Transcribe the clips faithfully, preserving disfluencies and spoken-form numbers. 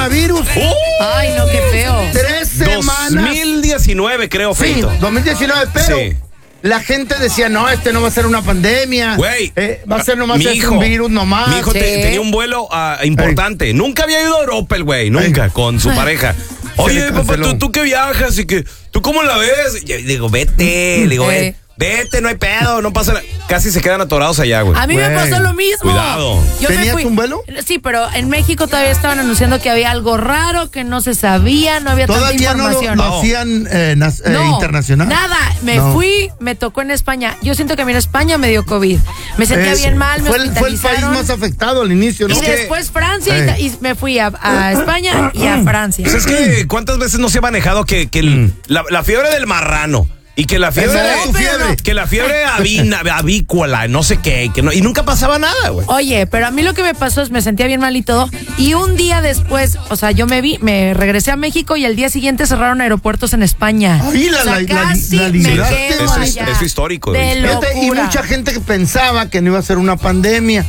coronavirus. Uh, Ay, no, qué feo. Tres semanas. dos mil diecinueve, creo, Sí, Feito. dos mil diecinueve, pero Sí. la gente decía, no, este no va a ser una pandemia. Güey, eh, va a ser nomás mi es hijo, un virus nomás. Mi hijo Sí. te- tenía un vuelo ah, importante. Nunca había ido a Europa el güey, nunca, Ay. con su pareja. Oye, le papá, canceló. ¿tú, tú que viajas y que, ¿tú cómo la ves? Y yo digo, vete, le digo, Eh. eh, vete, no hay pedo, no pasa nada. Casi se quedan atorados allá, güey. A mí me Güey. pasó lo mismo. Cuidado. Yo me ¿Tenías fui- un vuelo? Sí, pero en México todavía estaban anunciando que había algo raro, que no se sabía, no había tanta Todavía no lo, información. lo hacían eh, nas- eh, No, internacional. nada, me No. fui, me tocó en España. Yo siento que a mí en España me dio COVID. Me sentía Es- bien mal, me fue, el, fue el país hospitalizaron. más afectado al inicio, ¿no? Y Es que- después Francia y Eh. ta- y, me fui a, a España y a Francia. Pues es que, ¿cuántas veces no se ha manejado que, que el- la, la fiebre del marrano? Y que la fiebre, Esa era tu No, pero fiebre. no. que la fiebre avina, avícola, no sé qué, que no, y nunca pasaba nada, güey. Oye, pero a mí lo que me pasó es me sentía bien mal y todo. Y un día después, o sea, yo me vi, me regresé a México y el día siguiente cerraron aeropuertos en España. Ay, la- o sea, la- la- casi la me libraste. quedo Eso es- allá. eso es histórico, De güey. locura. Fíjate, y mucha gente que pensaba que no iba a ser una pandemia.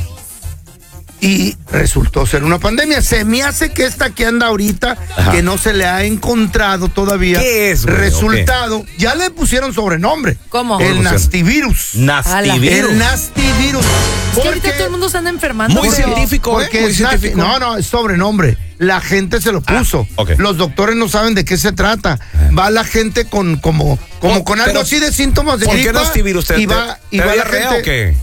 Y resultó ser una pandemia. Se me hace que esta que anda ahorita, Ajá. que no se le ha encontrado todavía ¿Qué es, güey? resultado, ya le pusieron sobrenombre. ¿Cómo? El ¿Cómo le pusieron? nastivirus. Nastivirus. El nastivirus. Es que ahorita todo el mundo se anda enfermando. Muy pero- científico, Porque ¿eh? Muy es nasti- científico. no, no, es sobrenombre. La gente se lo puso. Ah, ok. Los doctores no saben de qué se trata. Va la gente con como, como Oh, con algo pero, así de síntomas de ¿Por qué gripa. nastivirus? ¿Te, y va, te- y te va da la diarrea gente, o qué?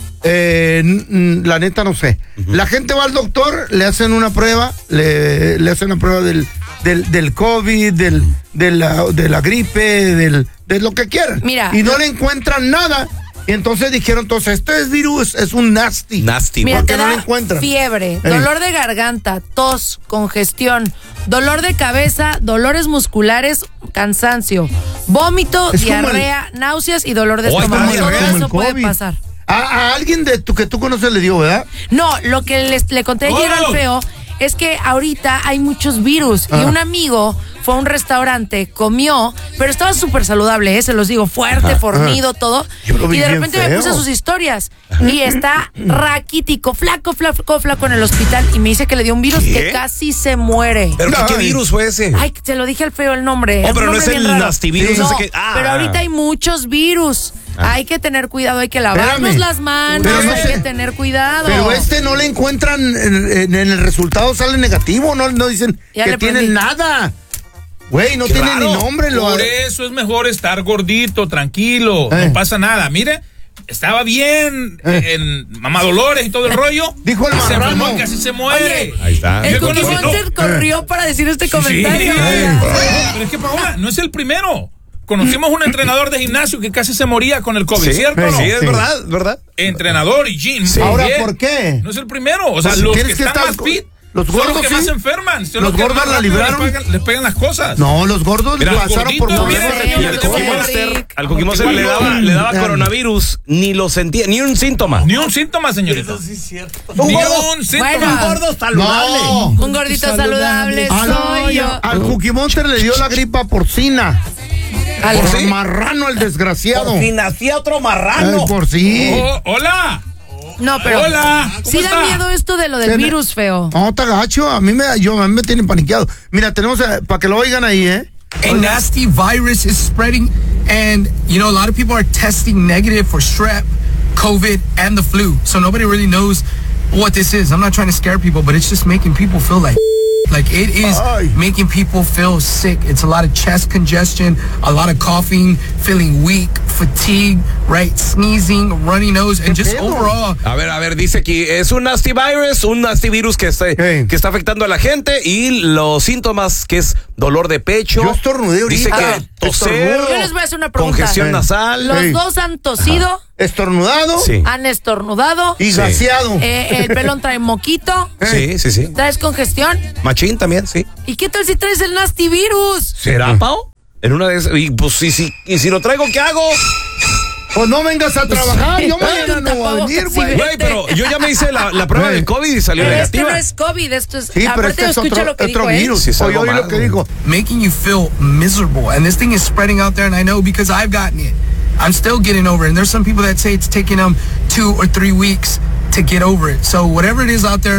Eh, n- n- la neta no sé. La gente va al doctor, le hacen una prueba, le, le hacen una prueba del, del, del COVID, del, de, la, de la gripe, del, de lo que quieran. Mira, y no lo- le encuentran nada. Y entonces dijeron, entonces, este es virus, es un nasty. Nasty. Mira, güey. qué te no da lo encuentran? fiebre, Ey. dolor de garganta, tos, congestión, dolor de cabeza, dolores musculares, cansancio, vómito, Es como diarrea, náuseas y dolor de Oh, estómago. está Todo diarrea. Como eso el puede COVID. pasar. A, a alguien de tu, que tú conoces le dio, ¿verdad? No, lo que les, le conté ayer Oh. al feo es que ahorita hay muchos virus y Ah. un amigo fue a un restaurante, comió, pero estaba súper saludable, ¿eh? Se los digo, fuerte, fornido, todo. Yo lo vi Y de bien repente me feo. puse sus historias y está raquítico, flaco, flaco, flaco en el hospital y me dice que le dio un virus ¿Qué? que casi se muere. ¿Pero qué, qué Ay. virus fue ese? Ay, se lo dije al feo el nombre. Oh, un pero no nombre es el bien raro. nastivirus No, ese que- ah. pero ahorita hay muchos virus. Hay que tener cuidado, hay que lavarnos Espérame. las manos, Pero no hay sé- que tener cuidado. Pero este no le encuentran, en, en- en el resultado sale negativo, no, no dicen Ya que le tienen prendí. nada. Güey, no Qué tiene raro. ni nombre. Lo, Por eso es mejor estar gordito, tranquilo, Eh. no pasa nada. Mire, estaba bien Eh. en Mamá Dolores y todo el rollo. Dijo el y se marrano. enfermó, casi se muere. Oye, Ahí está. El Yo Cookie conocí- Monster no. corrió para decir este Sí, comentario. pero es que Paola, no es el primero. Conocimos un entrenador de gimnasio que casi se moría con el COVID, Sí, ¿cierto? o no? sí, es Sí. verdad, ¿verdad? Entrenador y gym. Sí. muy Ahora, bien. ¿por qué? No es el primero. O sea, Pues, los que tienes que están estar más con- fit los son gordos, los que sí. más se enferman. Son Los que gordos más la rápido libraron. Les pegan, les pegan las cosas. No, los gordos Mira, los pasaron por gorditos, problemas mira, de mira, piel. Al mira, Cookie mira, Monster, al Cookie Amortiguador. Monster le daba, le daba coronavirus, ni lo sentía, ni un síntoma. Ni un síntoma, señorita. Eso sí es cierto. Ni gordo- un síntoma. Bueno. Gordo saludable. No. Un gordito saludable Al, soy yo. al Cookie Monster le dio la gripa porcina. Al- Por marrano el desgraciado. Por si nacía otro Ay, marrano. por sí. Oh, hola. No, pero Hola. ¿Cómo sí da está? miedo esto de lo del Tiene- virus, feo. No, está gacho. A mí me, yo, a mí me tienen paniqueado. Mira, tenemos, eh, para que lo oigan ahí, ¿eh? A nasty virus is spreading, and you know a lot of people are testing negative for strep, COVID, and the flu. So nobody really knows what this is. I'm not trying to scare people, but it's just making people feel like like it is Ay. making people feel sick. It's a lot of chest congestion, a lot of coughing, feeling weak, fatigue, right, sneezing, runny nose, and just pedo? overall. A ver, a ver, dice aquí, es un nasty virus, un nasty virus que está, ¿Qué? que está afectando a la gente y los síntomas que es dolor de pecho. Yo estornudé ahorita. Dice Ah, que toser, estornudo. Yo les voy a hacer una pregunta. congestión Sí. nasal. Los Ey. dos han tosido, Estornudado Sí. han estornudado, y Sí. gaseado. eh, el pelón trae moquito, Sí, sí, sí. traes congestión. Machín también, sí. ¿Y qué tal si traes el nasty virus? ¿Será, Pao? En una de esas. Y pues sí, sí. ¿Y si lo traigo, qué hago? Pues no vengas a trabajar. Yo mañana no voy a venir, tapabocas, güey. sí, Güey, pero yo ya me hice la, la prueba Ey. del COVID y salió Pero este negativa. no es COVID, esto es. Sí, pero aparte, este es escucha otro, lo que otro dijo él. virus. Sí, es Oye, algo oye lo más, que güey. dijo. Making you feel miserable. And this thing is spreading out there, and I know because I've gotten it. I'm still getting over it. And there's some people that say it's taking them two or three weeks to get over it. So whatever it is out there,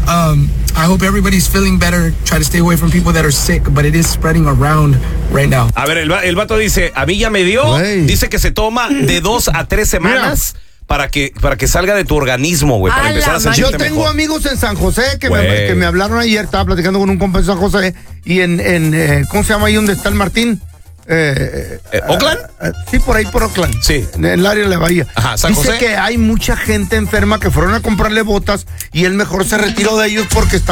Um, I hope everybody's feeling better. Try to stay away from people that are sick, but it is spreading around right now. A ver, el, el vato dice, a mí ya me dio, Wey. dice que se toma de dos a tres semanas para que, para que salga de tu organismo, güey, para A empezar la a sentirte Yo tengo mejor. amigos en San José que me, Güey. que me hablaron ayer, estaba platicando con un compa en San José y en, en eh, ¿cómo se llama ahí donde está el Martín? Eh, Eh, ¿Oakland? eh, sí, por ahí por Oakland. Sí. En el área de la bahía. Ajá, San Dice José. que hay mucha gente enferma que fueron a comprarle botas y él mejor se retiró de ellos porque está